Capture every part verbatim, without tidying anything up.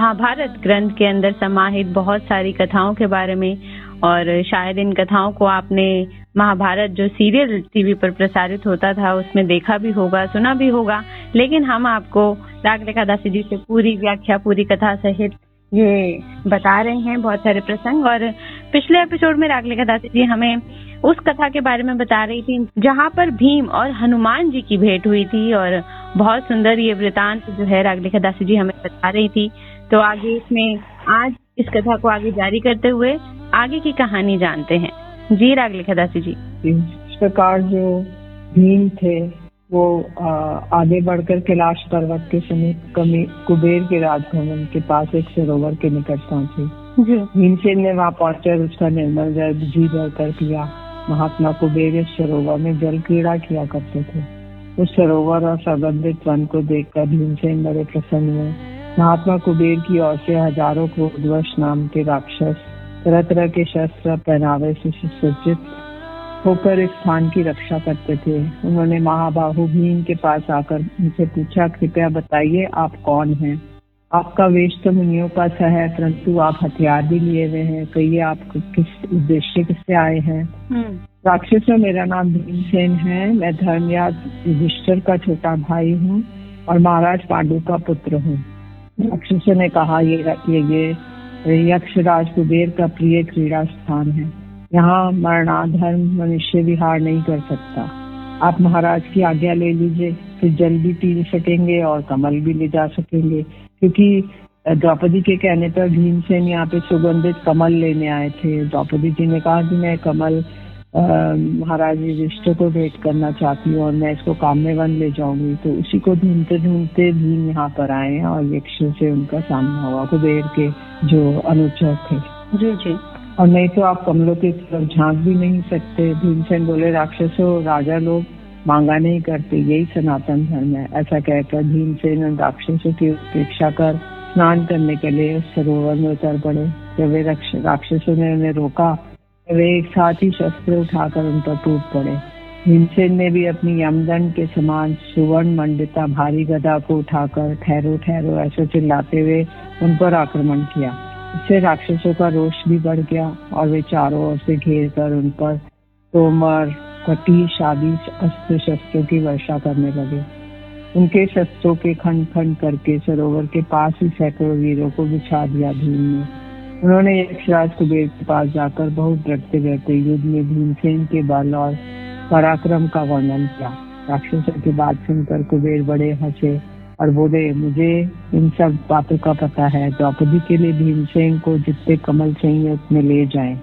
महाभारत ग्रंथ के अंदर समाहित बहुत सारी कथाओं के बारे में, और शायद इन कथाओं को आपने महाभारत जो सीरियल टीवी पर प्रसारित होता था उसमें देखा भी होगा, सुना भी होगा। लेकिन हम आपको रागलेखा दासी जी से पूरी व्याख्या, पूरी कथा सहित ये बता रहे हैं बहुत सारे प्रसंग। और पिछले एपिसोड में रागलेखा दासी जी हमें उस कथा के बारे में बता रही थी जहाँ पर भीम और हनुमान जी की भेंट हुई थी, और बहुत सुंदर ये वृतांत जो है रागलेखा दासी जी हमें बता रही थी। तो आगे इसमें आज इस कथा को आगे जारी करते हुए आगे की कहानी जानते हैं। जी रागलेखा दासी जी। इस प्रकार जो भीम थे वो आ, आगे बढ़कर कैलाश पर्वत के समीप कुबेर के राजभवन के पास एक सरोवर के निकट पहुंचे। भीमसेन ने वहां पहुंचकर उसका निर्मल जल जी भरकर पिया। महात्मा कुबेर इस सरोवर में जल क्रीड़ा किया करते थे। उस सरोवर और सुगंधित वन को देखकर भीमसेन बड़े प्रसन्न हुए। महात्मा कुबेर की ओर से हजारों क्रोधवश नाम के राक्षस तरह तरह के शस्त्र पहनावे से सुसज्जित होकर इस स्थान की रक्षा करते थे। उन्होंने महाबाहु भीम के पास आकर उनसे पूछा, कृपया बताइए आप कौन हैं? आपका वेश तो मुनियों का सा है, परंतु आप हथियार भी लिए हुए हैं। कहिए आप किस उद्देश्य से आए हैं? राक्षसों, मेरा नाम भीमसेन है। मैं धर्मराज युधिष्ठिर का छोटा भाई हूँ और महाराज पांडु का पुत्र हूँ। राक्षसों ने कहा, ये ये, ये यक्षराज कुबेर का प्रिय क्रीड़ा स्थान है। यहाँ मरणाधर्म मनुष्य विहार नहीं कर सकता। आप महाराज की आज्ञा ले लीजिए, फिर जल भी पी सकेंगे और कमल भी ले जा सकेंगे। क्योंकि द्रौपदी के कहने पर भीमसेन यहाँ पे सुगंधित कमल लेने आए थे। द्रौपदी जी ने कहा कि मैं कमल महाराज युधिष्ठिर को भेंट करना चाहती हूँ और मैं इसको काम्यवन ले जाऊंगी। तो उसी को ढूंढते ढूंढते भीम यहाँ पर आए और यक्षों से उनका सामना हुआ, कुबेर के जो अनुचर थे। जी जी। और नहीं तो आप कमलों की तरफ झांक भी नहीं सकते। भीमसेन बोले, राक्षसों, राजा लोग मांगा नहीं करते, यही सनातन धर्म है। ऐसा कहकर भीमसेन उन राक्षसों की उपेक्षा कर स्नान करने के लिए उस सरोवर में उतर पड़े। जब वे राक्षसों ने उन्हें रोका, वे एक साथ ही शस्त्र उठाकर उन पर टूट पड़े। भीमसेन ने भी अपनी यमदंड के समान सुवर्ण मंडिता भारी गदा को उठाकर ठहरो ठहरो ऐसे चिल्लाते हुए उन पर आक्रमण किया। इससे राक्षसों का रोष भी बढ़ गया और वे चारों ओर से घेर कर उन पर तोमर, कटी, शादी अस्त्र शस्त्रों की वर्षा करने लगे। उनके शस्त्रों के खंड खंड करके सरोवर के पास ही सैकड़ों वीरों को बिछा दिया भीम ने। उन्होंने यक्षराज कुबेर के पास जाकर बहुत डरते डरते युद्ध में भीमसेन के बल और पराक्रम का वर्णन किया। राक्षसों की बात सुनकर कुबेर बड़े हंसे और बोले, मुझे इन सब बातों का पता है। द्रौपदी के लिए भीमसेन को जितने कमल चाहिए उतने ले जाएं।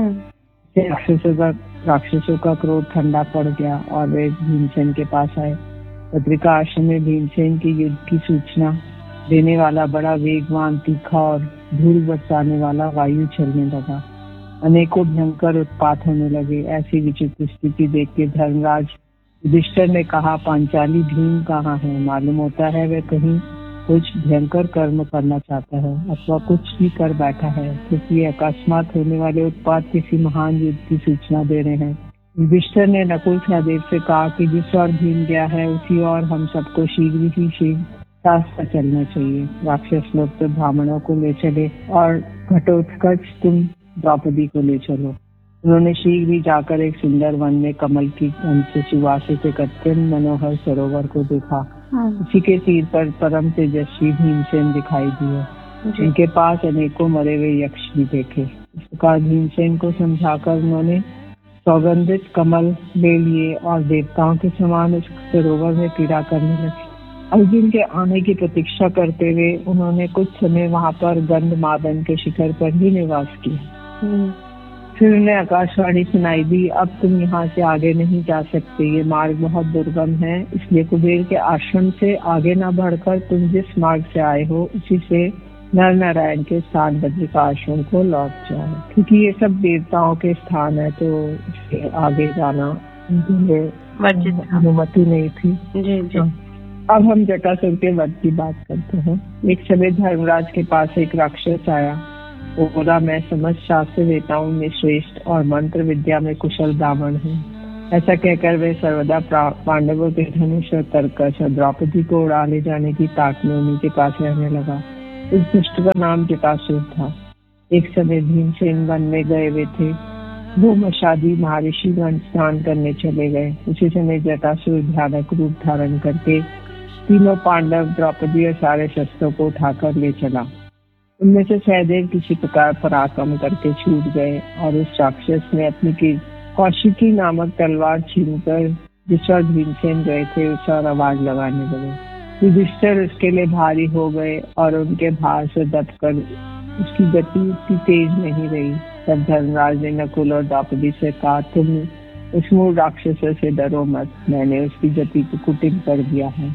राक्षसों का राक्षसों का क्रोध ठंडा पड़ गया और वे भीमसेन के पास आए। पत्रिका आश्रम में भीमसेन की युद्ध की सूचना देने वाला बड़ा वेगवान, तीखा और धूल बरसाने वाला वायु चलने लगा। अनेकों भयंकर उत्पात होने लगे। ऐसी विचित्र स्थिति देख के धर्मराज युधिष्ठिर ने कहा, पांचाली भीम कहाँ है? मालूम होता है वह कहीं कुछ भयंकर कर्म करना चाहता है अथवा कुछ भी कर बैठा है, क्योंकि अकस्मात होने वाले उत्पात किसी महान युद्ध की सूचना दे रहे हैं। युधिष्ठिर ने नकुल सहदेव से कहा कि जिस ओर भीम गया है उसी ओर हम सबको शीघ्र ही शीघ्र रास्ता चलना चाहिए। राक्षस लोग तो ब्राह्मणों को ले चले और घटोत्कच तुम द्रौपदी को ले चलो। उन्होंने शीघ्र ही जाकर एक सुंदर वन में कमल की गंध से सुवासित एक अत्यंत मनोहर सरोवर को देखा। उसी के तीर पर परम तेजस्वी भीमसेन दिखाई दिए। उनके पास अनेकों मरे हुए यक्ष भी देखे। इस प्रकार भीमसेन को समझाकर उन्होंने सौगंधित कमल ले लिए और देवताओं के समान उस सरोवर में क्रीड़ा करने लगे। अर्जुन के आने की प्रतीक्षा करते हुए उन्होंने कुछ समय वहां पर गंधमादन के शिखर पर ही निवास किया। फिर उन्हें आकाशवाणी सुनाई दी, अब तुम यहाँ से आगे नहीं जा सकते, ये मार्ग बहुत दुर्गम है, इसलिए कुबेर के आश्रम से आगे न बढ़कर तुम जिस मार्ग से आए हो उसी से नर नारायण के स्थान बद्रिका आश्रम को लौट जाओ, क्योंकि ये सब देवताओं के स्थान है तो इससे आगे जाना अनुमति नहीं थी। जी जी। अब हम जटासुर के वध की बात करते हैं। एक समय धर्मराज के पास एक राक्षस आया। वो बोला, मैं समस्त शास्त्र वेताओं में श्रेष्ठ और मंत्र विद्या में कुशल ब्राह्मण हूँ। ऐसा कहकर वे सर्वदा पांडवों के धनुष और तरकश और द्रौपदी को उड़ा ले जाने की ताक में उन्हीं के पास रहने लगा। उस दुष्ट का नाम जटासुर था। एक समय भीमसेन वन में गए हुए थे। वो मशादी महर्षिगण स्नान करने चले गए। उसी समय जटासुर भयानक रूप धारण करके तीनों पांडव, द्रौपदी और सारे शस्त्रों को उठाकर ले चला। उनमें से सहदेव किसी प्रकार पराक्रम करके छूट गए और उस राक्षस ने अपनी की कौशिकी नामक तलवार छीनकर जिस पर भीमसेन गए थे उस पर आवाज लगाने लगे। युधिष्ठिर उसके लिए भारी हो गए और उनके भार से दबकर उसकी गति उतनी तेज नहीं रही। तब धर्मराज ने नकुल और द्रौपदी से कहा, तुम उस मूल राक्षस से डरो मत, मैंने उसकी गति को कुटिल कर दिया है।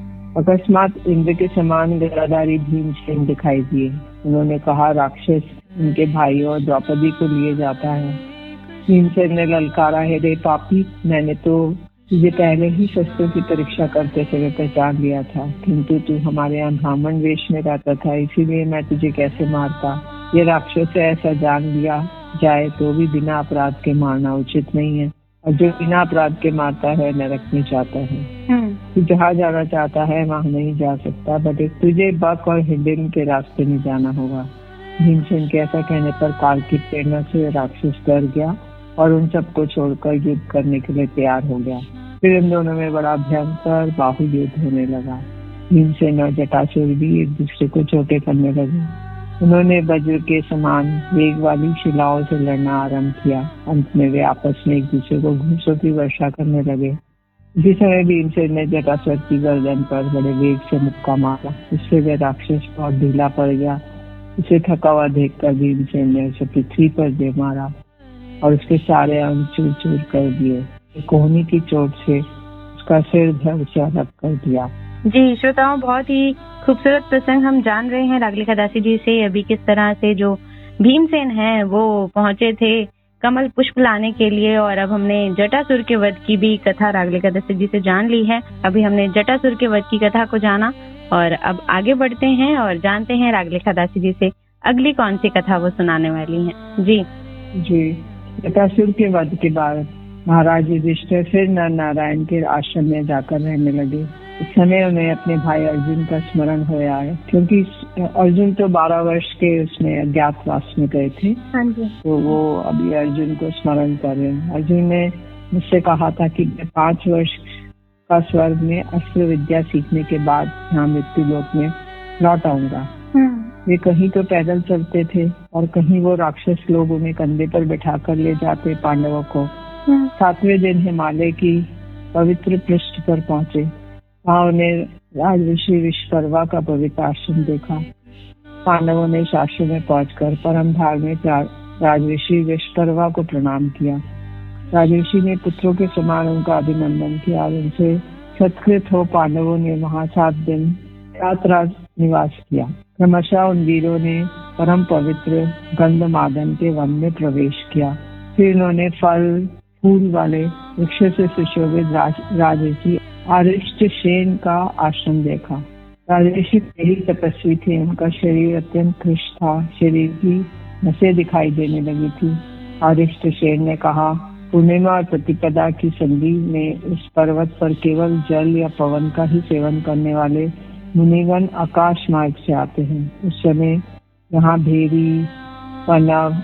अकस्मात इंद्र के समान गदाधारी भीमसेन दिखाई दिए। उन्होंने कहा, राक्षस उनके भाइयों और द्रौपदी को लिए जाता है। भीमसेन ने ललकारा, है रे पापी, मैंने तो तुझे पहले ही शस्त्रों की परीक्षा करते समय पहचान लिया था, किंतु तू हमारे यहाँ ब्राह्मण वेश में रहता था, इसीलिए मैं तुझे कैसे मारता। ये राक्षस ऐसा जान लिया जाए तो भी बिना अपराध के मारना उचित नहीं है, और जो बिना अपराध के मारता है नरक में जाता है। तू जहाँ जाना चाहता है वहाँ नहीं जा सकता, बट तुझे बक और हिडिन के रास्ते में जाना होगा। भीमसेन के ऐसा कहने पर काल की प्रेरणा से राक्षस डर गया और उन सबको छोड़कर युद्ध करने के लिए तैयार हो गया। फिर इन दोनों में बड़ा भयंकर बाहु युद्ध होने लगा। भीमसेन और जटासुर भी एक दूसरे को चोटें करने लगे। उन्होंने वज्र के समान वेग वाली शिलाओं से लड़ना आरंभ किया। अंत में वे आपस में एक दूसरे को घूंसों की वर्षा करने लगे। इसी समय भीमसेन ने जटासुर की गर्दन पर बड़े वेग से मुक्का मारा। इससे वह राक्षस बहुत ढीला पड़ गया। उसे थका हुआ देखकर भीमसेन ने उसे पृथ्वी पर दे मारा और उसके सारे अंग चूर चूर कर दिए। कोहनी की चोट से उसका सिर धड़ से अलग कर दिया। जी श्रोताओं, बहुत ही खूबसूरत प्रसंग हम जान रहे हैं रागलिका दासी जी से। अभी किस तरह से जो भीमसेन हैं वो पहुंचे थे कमल पुष्प लाने के लिए, और अब हमने जटासुर के वध की भी कथा रागलिका दासी जी से जान ली है। अभी हमने जटासुर के वध की कथा को जाना और अब आगे बढ़ते हैं और जानते हैं रागलिका दासी जी से अगली कौन सी कथा वो सुनाने वाली हैं। जी जी जटासुर के वध के बाद महाराज युधिष्ठिर फिर नर नारायण के आश्रम में जाकर रहने लगे। इस समय उन्हें अपने भाई अर्जुन का स्मरण हो आया, क्योंकि अर्जुन तो बारह वर्ष के उसमें अज्ञातवास में गए थे। हाँ जी। तो वो अभी अर्जुन को स्मरण कर रहे हैं। अर्जुन ने मुझसे कहा था कि मैं पांच वर्ष का स्वर्ग में अस्त्र विद्या सीखने के बाद यहाँ मृत्यु लोक में लौट आऊंगा। वे कहीं तो पैदल चलते थे और कहीं वो राक्षस लोग उन्हें कंधे पर बैठा कर ले जाते पांडवों को। सातवें दिन हिमालय की पवित्र पृष्ठ पर पहुंचे। वहाँ उन्हें राजऋषि विश्वकर्मा का पवित्र आश्रम देखा। पांडवों ने इस आश्रम में पहुंचकर परम धार्मिक राजऋषि विश्वकर्मा को प्रणाम किया। राजऋषि ने पुत्रों के समान उनका अभिनंदन किया और उनसे सत्कृत हो पांडवों ने वहाँ सात दिन रात रात निवास किया। क्रमशः उन वीरों ने परम पवित्र गंधमादन के वन में प्रवेश किया। फिर उन्होंने फल फूल वाले वृक्ष से सुशोभित राजऋषि अरिष्टसेन का आश्रम देखा। राजऋषि ही तपस्वी थे। उनका शरीर अत्यंत कृश था। शरीर की नसें दिखाई देने लगी थी। अरिष्टसेन ने कहा, पूर्णिमा और प्रतिपदा की संधि में उस पर्वत पर केवल जल या पवन का ही सेवन करने वाले मुनिगण आकाश मार्ग से आते हैं। उस समय यहाँ भेरी, पनव,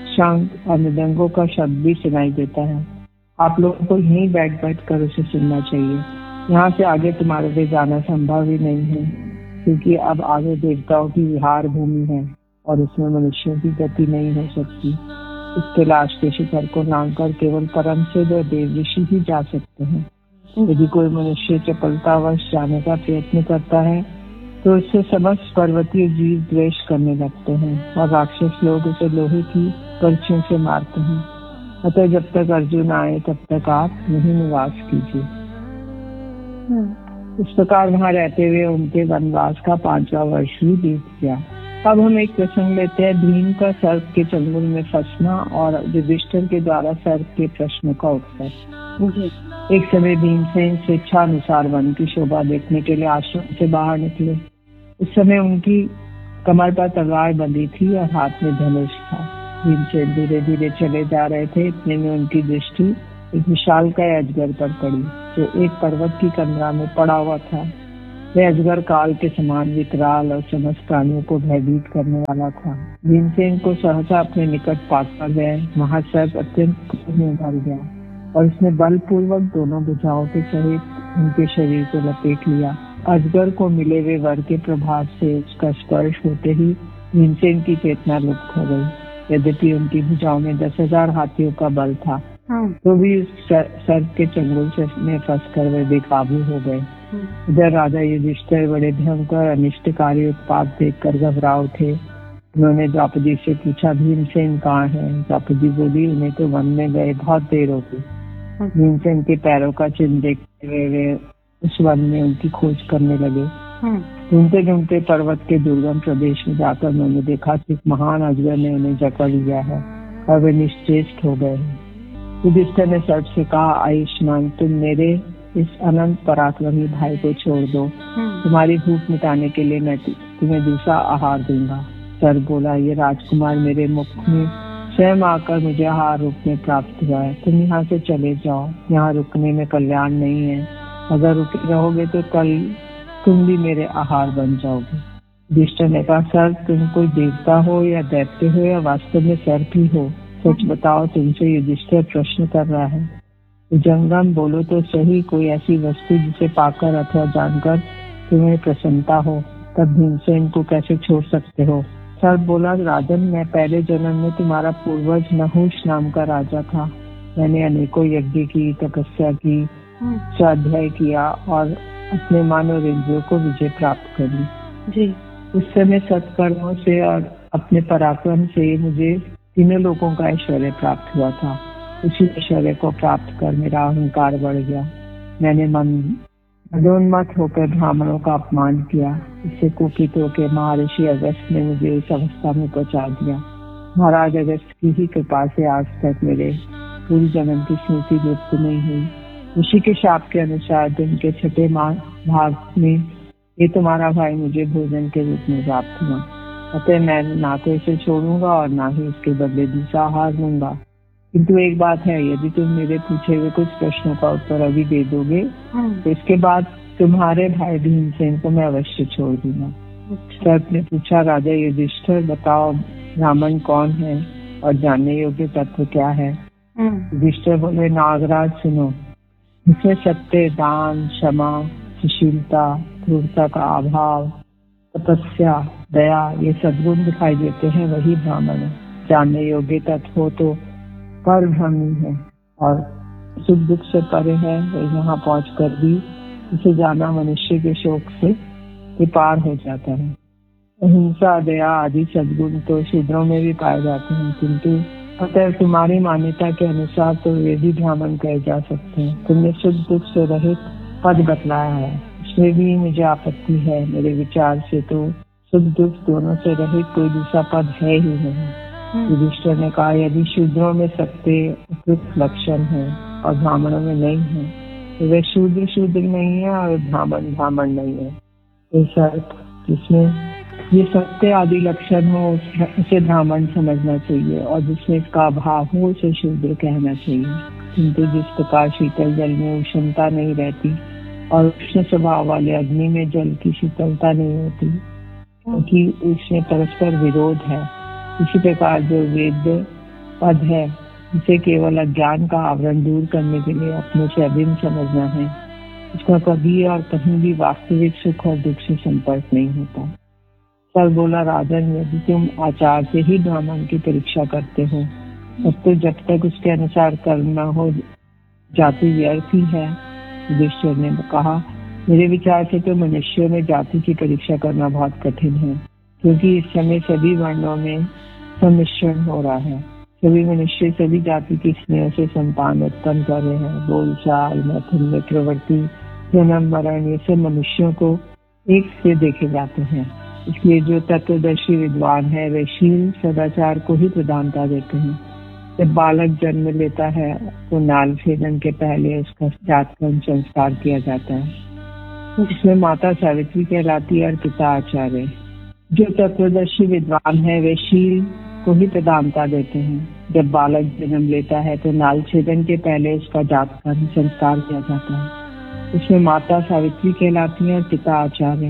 शंख और मृदंगों का शब्द भी सुनाई देता है। आप लोगों को यहीं बैठ बैठ कर उसे सुनना चाहिए। यहाँ से आगे तुम्हारे लिए जाना संभव ही नहीं है, क्योंकि अब आगे देवताओं की विहार भूमि है और उसमें मनुष्यों की गति नहीं हो सकती। इस कैलाश के शिखर को लांघकर केवल परम सिद्ध और देव ऋषि ही जा सकते हैं। यदि कोई मनुष्य चपलतावश जाने का प्रयत्न करता है तो उससे समस्त पर्वतीय जीव द्वेष करने लगते हैं और राक्षस लोग उसे लोहे की पर्चियों से मारते हैं। अतः जब तक अर्जुन आए तब तक आप यहीं निवास कीजिए। इस प्रकार वहाँ रहते हुए उनके वनवास का पांचवा वर्ष भी बीत गया। अब हम एक प्रसंग लेते हैं, भीम का सर्प के चंगुल में फंसना और युधिष्ठिर के द्वारा सर्प के प्रश्न का उत्तर। एक समय भीमसेन स्वेच्छा अनुसार वन की शोभा देखने के लिए आश्रम से बाहर निकले। उस समय उनकी कमर पर तलवार बंधी थी और हाथ में धनुष था। भीमसेन धीरे धीरे चले जा रहे थे। इतने में उनकी दृष्टि एक विशालकाय अजगर पर पड़ी, जो एक पर्वत की कंदरा में पड़ा हुआ था। वह अजगर काल के समान विकराल और समस्त प्राणियों को भयभीत करने वाला था। भीमसेन को सहसा अपने निकट पाकर वह महासर्प अत्यंत क्रोध में भर गया और उसने बलपूर्वक दोनों भुजाओं के सहित उनके शरीर को लपेट लिया। अजगर को मिले हुए वर के प्रभाव से उसका स्पर्श होते ही भीमसेन की चेतना लुप्त हो गई। यद्यपि उनकी भुजाओं में दस हजार हाथियों का बल था, तो भी उस सर्प के चंगुल से में फंसकर वे बेकाबू हो गए। इधर राजा युधिष्ठिर बड़े भयंकर अनिष्टकारी उत्पात देखकर घबरा उठे। उन्होंने द्रौपदी से पूछा, भीमसेन कहाँ है? द्रौपदी बोली, उन्हें तो वन में गए बहुत देर हो गई। भीमसेन के पैरों का चिन्ह देखते हुए वे उस वन में उनकी खोज करने लगे। ढूंढते ढूंढते पर्वत के दुर्गम प्रदेश में जाकर उन्होंने देखा कि महान अजगर ने उन्हें जकड़ लिया है और वे निश्चेष्ट हो गए हैं। युधिष्ठिर ने सर्प से कहा, आयुष्मान, तुम मेरे इस अनंत पराक्रमी भाई को छोड़ दो। तुम्हारी भूख मिटाने के लिए मैं तुम्हें दूसरा आहार दूंगा। सर्प बोला, ये राजकुमार मेरे मुख में स्वयं आकर मुझे आहार रूप में प्राप्त हुआ है। तुम यहाँ से चले जाओ, यहाँ रुकने में कल्याण नहीं है। अगर रुके रहोगे तो कल तुम भी मेरे आहार बन जाओगे। युधिष्ठिर ने कहा, सर्प, तुम कोई देवता हो या दैत्य हो या वास्तव में सर्प ही हो? सच बताओ, तुमसे युधिष्ठिर प्रश्न कर रहा है। जंगम, बोलो तो सही, कोई ऐसी वस्तु जिसे पाकर अथवा जानकर तुम्हें प्रसन्नता हो, तब भीमसेन को कैसे छोड़ सकते हो? सर्प बोला, राजन, मैं पहले जन्म में तुम्हारा पूर्वज नहुष नाम का राजा था। मैंने अनेकों यज्ञ की, तपस्या की, स्वाध्याय किया और अपने मानव इंद्रियों को विजय प्राप्त करी जी। उस समय सत्कर्मों से और अपने पराक्रम से मुझे तीनों लोगों का ऐश्वर्य प्राप्त हुआ था। उसी ऐश्वर्य को प्राप्त कर मेरा अहंकार बढ़ गया। मैंने मन मदोन्मत्त होकर ब्राह्मणों का अपमान किया। इससे कुपित होकर महर्षि अगस्त ने मुझे इस अवस्था में पहुंचा दिया। महाराज अगस्त की ही कृपा से आज तक मेरे पूर्व जन्म की स्मृति लुप्त नहीं हुई। ऋषि के शाप के अनुसार दिन के छठे भाग में ये तुम्हारा भाई मुझे भोजन के रूप में प्राप्त हुआ। अतः मैं ना तो इसे छोड़ूंगा और ना ही इसके बदले दूसरा आहार लूंगा। किंतु एक बात है, यदि तुम मेरे पूछे हुए कुछ प्रश्नों का उत्तर अभी दे दोगे तो इसके बाद तुम्हारे भाई भीमसेन को मैं अवश्य छोड़ दूंगा। सर्प ने पूछा, राजा युधिष्ठिर, बताओ ब्राह्मण कौन है और जानने योग्य तत्व क्या है? युधिष्ठिर बोले, नागराज, सुनो, इसमें सत्य, दान, क्षमा, सुशीलता, क्रूरता का अभाव, तपस्या, दया, ये सद्गुण दिखाई देते हैं, वही ब्राह्मण है। जानने योग्य तत्व हो तो पर ब्रह्मी है और सुख दुख से परे है। वो यहाँ पहुँच कर भी इसे जाना मनुष्य के शोक से पार हो जाता है। अहिंसा, दया आदि सद्गुण तो शूद्रों में भी पाए जाते हैं, किंतु अतः तुम्हारी मान्यता के अनुसार तो वे भी ब्राह्मण कहे जा सकते हैं। तुमने सुख दुख से रहित पद बतलाया है, इसमें भी मुझे आपत्ति है। मेरे विचार से तो सुख दुख दोनों से रहित कोई दूसरा पद है ही नहीं। युधिष्ठिर ने कहा, यदि शूद्रों में सत्य उपयुक्त लक्षण है और ब्राह्मणों में नहीं है तो वे शूद्र शूद्र नहीं है और ब्राह्मण ब्राह्मण नहीं है। ऐसा जिसमें ये सत्य आदि लक्षण हो उसे ब्राह्मण समझना चाहिए और जिसमें इसका अभाव हो उसे शूद्र कहना चाहिए। किंतु जिस प्रकार शीतल जल में उष्णता नहीं रहती और उष्ण स्वभाव वाले अग्नि में जल की शीतलता नहीं होती, क्योंकि उसमें परस्पर विरोध है, इसी प्रकार जो वेद पद है इसे केवल अज्ञान का आवरण दूर करने के लिए अपने से अभिन्न समझना है। इसका कभी और कहीं भी वास्तविक सुख और दुख से संपर्क नहीं होता। सर बोला, राजन, यदि तुम आचार से ही ब्राह्मण की परीक्षा करते हो तब तो जब तक उसके अनुसार कर्म न हो जाति व्यर्थ ही है। युधिष्ठिर ने कहा, मेरे विचार से तो मनुष्यों में जाति की परीक्षा करना बहुत कठिन है, क्योंकि इस समय सभी वर्णों में सम्मिश्रण हो रहा है। सभी मनुष्य सभी जाति की स्नेह से संतान उत्पन्न कर रहे हैं। बोलचाल, मैथुन में प्रवृत्ति, जन्म, मरण, ये सब मनुष्यों को एक से देखे जाते हैं। इसलिए जो तत्वदर्शी विद्वान है वे शील सदाचार को ही प्रधानता देते हैं। जब बालक जन्म लेता है तो नाल छेदन के पहले उसका जातकर्म संस्कार किया जाता है। इसमें माता सावित्री कहलाती है और पिता आचार्य। जो तत्वदर्शी विद्वान है वे शील को ही प्रधानता देते हैं। जब बालक जन्म लेता है तो नाल छेदन के पहले उसका जातकर्म संस्कार किया जाता है। उसमें माता सावित्री कहलाती है और पिता आचार्य।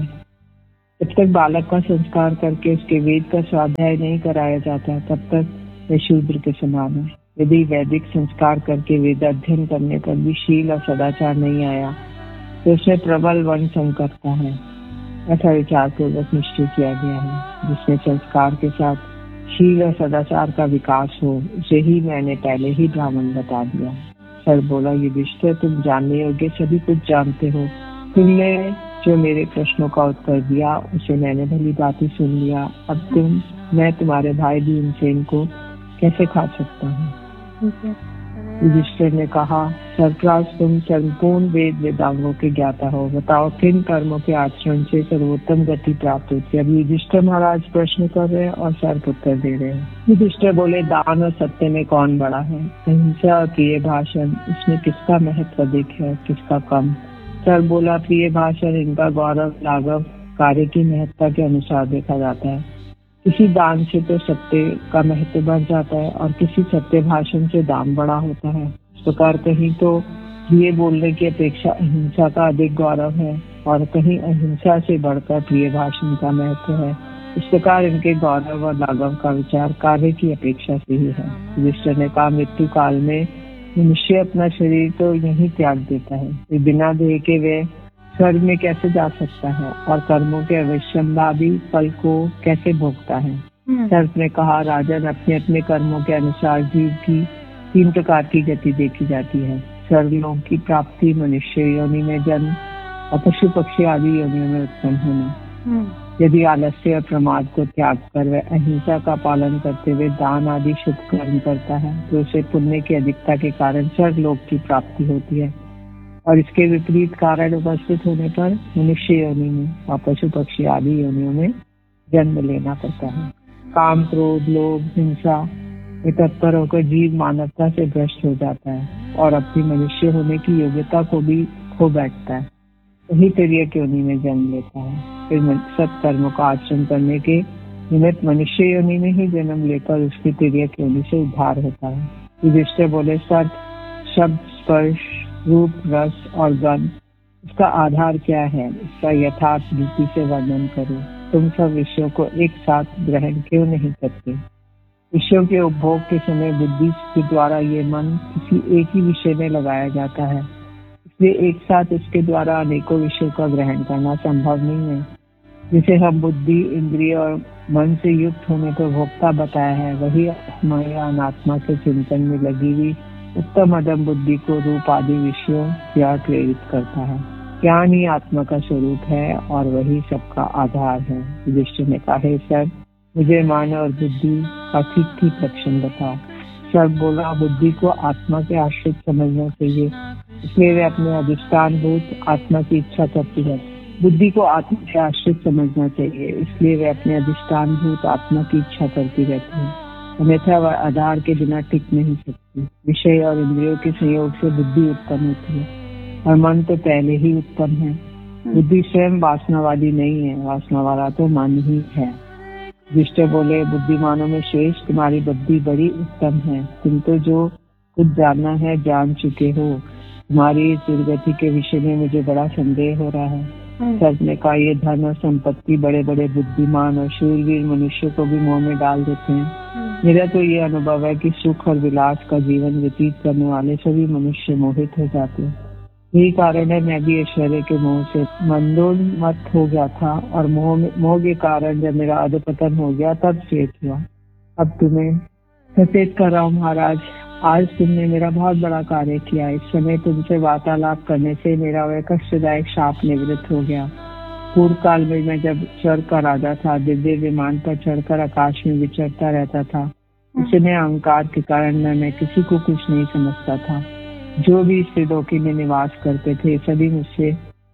जब तक बालक का संस्कार करके उसके वेद का स्वाध्याय नहीं कराया जाता तब तक वह शूद्र के समान है। यदि वैदिक संस्कार करके वेद अध्ययन करने पर भी शील और सदाचार नहीं आया तो उसमें प्रबल वर्ण संकटता है। ऐसा विचार पूर्वक निश्चय किया गया है। जिसमें संस्कार के साथ शील और सदाचार का विकास हो उसे ही मैंने पहले ही ब्राह्मण बता दिया। सर बोला, युधिष्ठिर, तुम जानने योग्य सभी कुछ जानते हो। तुमने जो मेरे प्रश्नों का उत्तर दिया उसे मैंने भली भांति सुन लिया। अब तुम मैं तुम्हारे भाई भीमसेन को कैसे खा सकता हूँ? युधिष्ठिर ने कहा, सरप्राज, तुम संपूर्ण वेद वेदांगों के ज्ञाता हो। बताओ किन कर्मों के आचरण से सर्वोत्तम गति प्राप्त होती है? अब युधिष्ठिर महाराज प्रश्न कर रहे हैं और सर्प उत्तर दे रहे हैं। युधिष्ठिर बोले, दान और सत्य में कौन बड़ा है? अहिंसा और प्रिय भाषण, इसमें किसका महत्व अधिक है, किसका कम? सर बोला, प्रिय भाषण, इनका गौरव लाघव कार्य की महत्ता के अनुसार देखा जाता है। किसी दान से तो सत्य का महत्व बढ़ जाता है और किसी सत्य भाषण से दान बड़ा होता है। इस प्रकार कहीं तो प्रिय बोलने की अपेक्षा अहिंसा का अधिक गौरव है और कहीं अहिंसा से बढ़कर प्रिय भाषण का महत्व है। इस प्रकार इनके गौरव और लाघव का विचार कार्य की अपेक्षा से ही है। युधिष्ठिर ने कहा, मृत्यु काल में मनुष्य अपना शरीर तो यही त्याग देता है, बिना देह के वे स्वर्ग में कैसे जा सकता है और कर्मों के अवश्यम्भावी फल को कैसे भोगता है? सर्प ने कहा, राजन, अपने अपने कर्मों के अनुसार जीव की तीन प्रकार की गति देखी जाती है। स्वर्गलोक की प्राप्ति, मनुष्य योनि में जन्म और पशु पक्षी आदि योनियों में उत्पन्न होना। यदि आलस्य और प्रमाद को त्याग कर वह अहिंसा का पालन करते हुए दान आदि शुभ कर्म करता है तो उसे पुण्य की अधिकता के कारण स्वर्गलोक की प्राप्ति होती है और इसके विपरीत कारण उपस्थित होने पर मनुष्य योनि में और पशु पक्षी आदि योनियों में जन्म लेना पड़ता है। काम, क्रोध, लोभ, हिंसा में तत्पर होकर जीव मानवता से भ्रष्ट हो जाता है और अपनी मनुष्य होने की योग्यता को भी खो बैठता है, वही तिर्यक योनि में जन्म लेता है। फिर सत्कर्मों का आचरण करने के निमित्त मनुष्य योनि में ही जन्म लेकर उसकी तिर्यक योनि से उद्धार होता है। युधिष्ठिर बोले, सत, शब्द, स्पर्श, रूप, रस और गंध, इसका आधार क्या है? इसका यथार्थ रीति से वर्णन करो। तुम सब विषयों को एक साथ ग्रहण क्यों नहीं करते? विषयों के उपभोग के समय बुद्धि के द्वारा ये मन किसी एक ही विषय में लगाया जाता है, इसलिए एक साथ इसके द्वारा अनेकों विषयों का ग्रहण करना संभव नहीं है। जिसे हम बुद्धि, इंद्रिय और मन से युक्त होने पर भोक्ता बताया है, वही आत्मा या अनात्मा के चिंतन में लगी हुई उत्तम अदम बुद्धि को रूप आदि विषयों या प्रेरित करता है। ज्ञान ही आत्मा का स्वरूप है और वही सबका आधार है। युधिष्ठिर ने कहा, हे सर, मुझे मन और बुद्धि का ठीक ठीक लक्षण बताओ। सर बोला, बुद्धि को आत्मा के आश्रित समझना चाहिए, इसलिए वे अपने अधिष्ठान भूत आत्मा की इच्छा करती है। बुद्धि को आत्मा के आश्रित समझना चाहिए, इसलिए वे अपने अधिष्ठान भूत आत्मा की इच्छा करती रहती है, अन्यथा वह आधार के बिना टिक नहीं सकती। विषय और इंद्रियों के संयोग से बुद्धि उत्पन्न होती है और मन तो पहले ही उत्पन्न है। बुद्धि स्वयं वासनावादी नहीं है, वासना वाला तो मन ही है। युधिष्ठिर बोले, बुद्धिमानों में श्रेष्ठ तुम्हारी बुद्धि बड़ी उत्तम है। तुम तो जो कुछ जानना है जान चुके हो। तुम्हारी इस दुर्गति के विषय में मुझे बड़ा संदेह हो रहा है। सर्प ने कहा, ये धन और संपत्ति बड़े बड़े बुद्धिमान और शूरवीर मनुष्य को भी मोह में डाल देते हैं। मेरा तो ये अनुभव है कि सुख और विलास का जीवन व्यतीत करने वाले सभी मनुष्य मोहित हो जाते हैं। यही कारण है मैं भी ऐश्वर्य के मोह से मंदोन्मत्त हो गया था और मोह मोह के कारण जब मेरा अधपतन हो गया तब चेत हुआ। अब तुम्हें सचेत कर रहा हूँ महाराज, आज तुमने मेरा बहुत बड़ा कार्य किया। इस समय तुमसे वार्तालाप करने से मेरा वह कष्टदायक शाप निवृत्त हो गया। पूर्व काल में मैं जब स्वर्ग का राजा था, दिव्य विमान पर चढ़कर आकाश में विचरता रहता था। उस समय अहंकार के कारण मैं, मैं किसी को कुछ नहीं समझता था। जो भी इस त्रिलोकी में निवास करते थे सभी मुझसे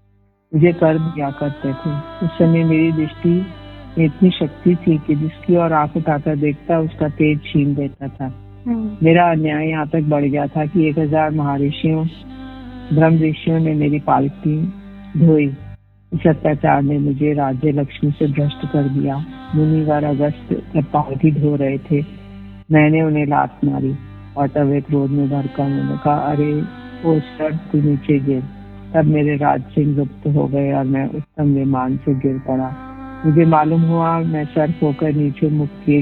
मुझे कर दिया करते थे। उस समय मेरी दृष्टि में इतनी शक्ति थी कि जिसकी और आंख उठाकर देखता उसका तेज छीन देता था। मेरा अन्याय यहाँ तक बढ़ गया था कि एक हजार महर्षियों ब्रह्म ऋषियों ने मेरी पालकी धोई। इस अत्याचार ने मुझे राज्य लक्ष्मी से भ्रष्ट कर दिया। मुनिवर अगस्त जब पालकी धो रहे थे, मैंने उन्हें लात मारी और तब वे क्रोध में भड़का। मैंने कहा, अरे ओ सर, तू नीचे गिर। तब मेरे राज सिंह लुप्त हो गए और मैं उत्तम विमान से गिर पड़ा। मुझे मालूम हुआ मैं सर होकर नीचे मुख किए